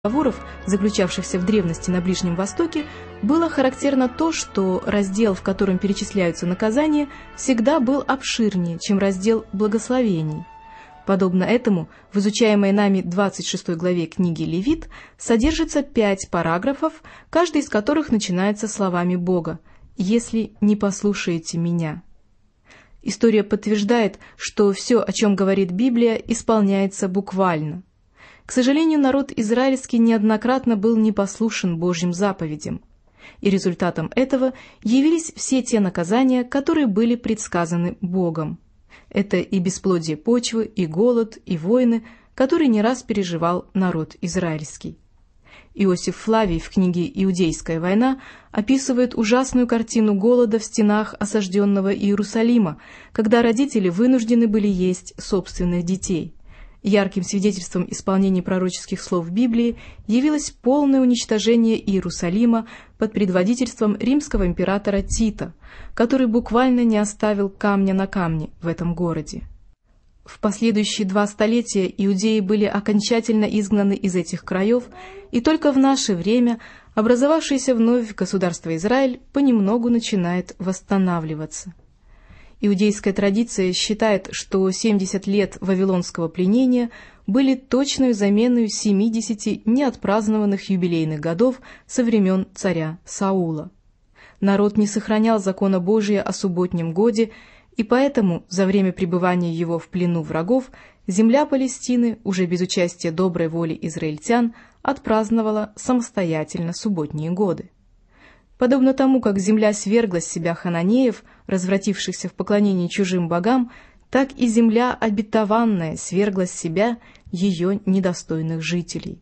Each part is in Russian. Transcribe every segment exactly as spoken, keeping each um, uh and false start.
договоров, заключавшихся в древности на Ближнем Востоке, было характерно то, что раздел, в котором перечисляются наказания, всегда был обширнее, чем раздел благословений. Подобно этому, в изучаемой нами двадцать шестой главе книги Левит содержится пять параграфов, каждый из которых начинается словами Бога: «Если не послушаете меня». История подтверждает, что все, о чем говорит Библия, исполняется буквально. К сожалению, народ израильский неоднократно был непослушен Божьим заповедям, и результатом этого явились все те наказания, которые были предсказаны Богом. Это и бесплодие почвы, и голод, и войны, которые не раз переживал народ израильский. Иосиф Флавий в книге «Иудейская война» описывает ужасную картину голода в стенах осажденного Иерусалима, когда родители вынуждены были есть собственных детей. Ярким свидетельством исполнения пророческих слов Библии явилось полное уничтожение Иерусалима под предводительством римского императора Тита, который буквально не оставил камня на камне в этом городе. В последующие два столетия иудеи были окончательно изгнаны из этих краев, и только в наше время образовавшееся вновь государство Израиль понемногу начинает восстанавливаться. Иудейская традиция считает, что семьдесят лет вавилонского пленения были точной заменой семидесяти неотпразднованных юбилейных годов со времен царя Саула. Народ не сохранял закона Божия о субботнем годе, и поэтому за время пребывания его в плену врагов земля Палестины, уже без участия доброй воли израильтян, отпраздновала самостоятельно субботние годы. Подобно тому, как земля свергла с себя хананеев, развратившихся в поклонении чужим богам, так и земля обетованная свергла с себя ее недостойных жителей.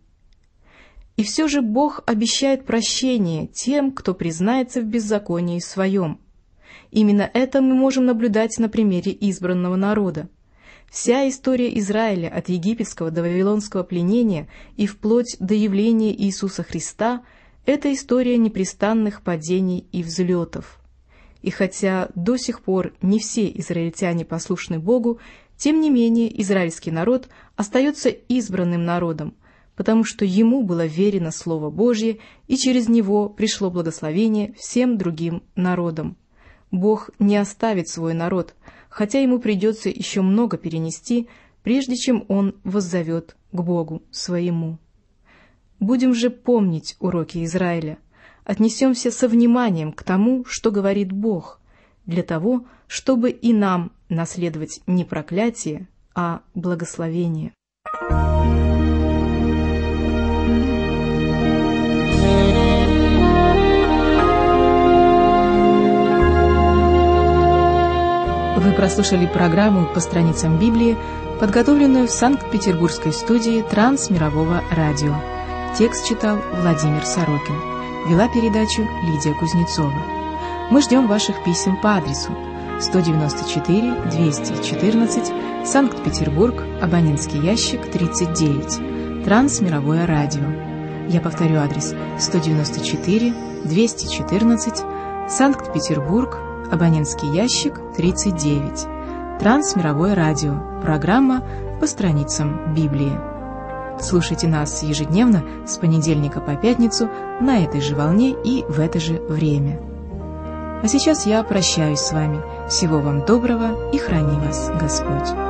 И все же Бог обещает прощение тем, кто признается в беззаконии своем. Именно это мы можем наблюдать на примере избранного народа. Вся история Израиля от египетского до вавилонского пленения и вплоть до явления Иисуса Христа – это история непрестанных падений и взлетов. И хотя до сих пор не все израильтяне послушны Богу, тем не менее израильский народ остается избранным народом, потому что ему было верено Слово Божье, и через него пришло благословение всем другим народам. Бог не оставит свой народ, хотя ему придется еще много перенести, прежде чем он воззовет к Богу своему. Будем же помнить уроки Израиля, отнесемся со вниманием к тому, что говорит Бог, для того, чтобы и нам наследовать не проклятие, а благословение. Вы прослушали программу «По страницам Библии», подготовленную в Санкт-Петербургской студии Трансмирового радио. Текст читал Владимир Сорокин. Вела передачу Лидия Кузнецова. Мы ждем ваших писем по адресу сто девяносто четыре двести четырнадцать, Санкт-Петербург, абонентский ящик тридцать девять, Трансмировое радио. Я повторю адрес: сто девяносто четыре двести четырнадцать, Санкт-Петербург, абонентский ящик тридцать девять, Трансмировое радио. Программа «По страницам Библии». Слушайте нас ежедневно с понедельника по пятницу на этой же волне и в это же время. А сейчас я прощаюсь с вами. Всего вам доброго и храни вас Господь.